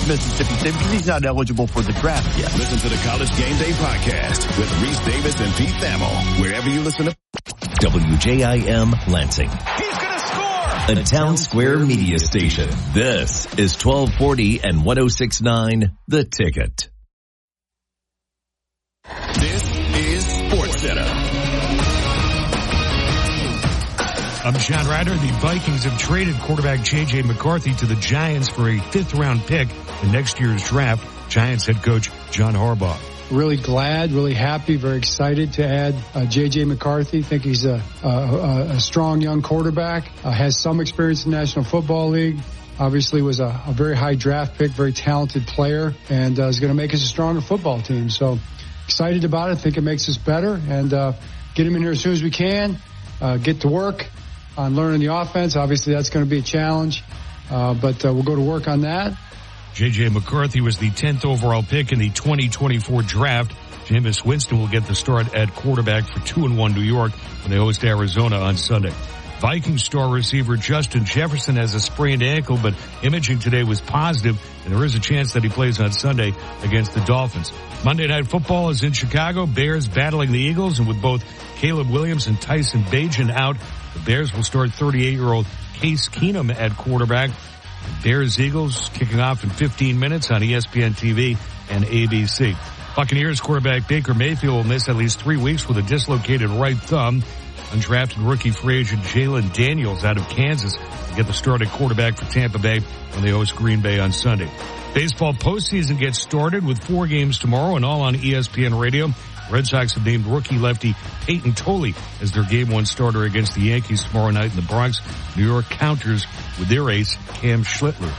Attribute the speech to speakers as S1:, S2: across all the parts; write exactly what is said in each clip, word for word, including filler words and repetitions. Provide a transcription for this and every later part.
S1: Mississippi State because he's not eligible for the draft yet.
S2: Listen to the College Game Day podcast with Reese Davis and Pete Thamel, wherever you listen to
S3: W J I M Lansing.
S2: He's gonna score!
S3: A Town Square media station. This is twelve forty and one oh six point nine The Ticket.
S2: This is Sports Center.
S4: I'm John Ryder. The Vikings have traded quarterback J J McCarthy to the Giants for a fifth-round pick in next year's draft. Giants head coach John Harbaugh.
S5: Really glad, really happy, very excited to add uh, J J McCarthy. Think he's a, a, a strong young quarterback, uh, has some experience in the National Football League. Obviously was a, a very high draft pick, very talented player, and uh, is going to make us a stronger football team. So excited about it. Think it makes us better, and uh, get him in here as soon as we can. Uh, get to work on learning the offense. Obviously, that's going to be a challenge, uh, but uh, we'll go to work on that.
S4: J J McCarthy was the tenth overall pick in the twenty twenty-four draft. Jameis Winston will get the start at quarterback for two and one New York when they host Arizona on Sunday. Vikings star receiver Justin Jefferson has a sprained ankle, but imaging today was positive, and there is a chance that he plays on Sunday against the Dolphins. Monday Night Football is in Chicago. Bears battling the Eagles, and with both Caleb Williams and Tyson Bagent out, the Bears will start thirty-eight-year-old Case Keenum at quarterback. Bears-Eagles kicking off in fifteen minutes on E S P N T V and A B C. Buccaneers quarterback Baker Mayfield will miss at least three weeks with a dislocated right thumb. Undrafted rookie free agent Jalen Daniels out of Kansas will get the start at quarterback for Tampa Bay when they host Green Bay on Sunday. Baseball postseason gets started with four games tomorrow and all on E S P N Radio. Red Sox have named rookie lefty Peyton Tolley as their game one starter against the Yankees tomorrow night in the Bronx. New York counters with their ace, Cam Schlittler.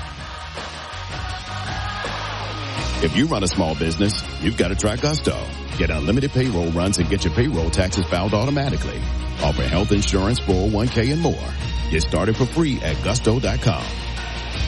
S2: If you run a small business, you've got to try Gusto. Get unlimited payroll runs and get your payroll taxes filed automatically. Offer health insurance, four oh one k, and more. Get started for free at gusto dot com.